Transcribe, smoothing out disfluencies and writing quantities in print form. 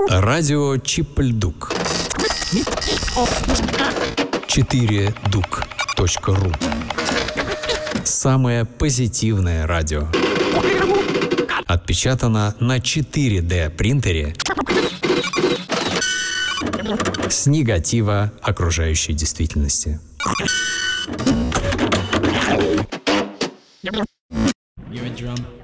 Радио Чипльдук. 4duк.ру. Самое позитивное радио. Отпечатано на 4D принтере с негатива окружающей действительности. You're a drum.